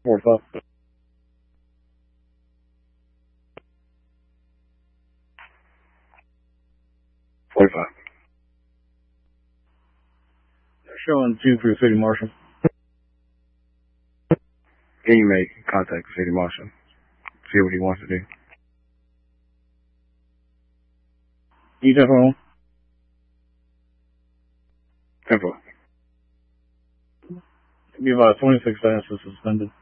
45. 45. Showing 2 for the city marshal. Can you make contact the city marshal? See what he wants to do. You jump on? 10-4. Be about 26 seconds to suspended.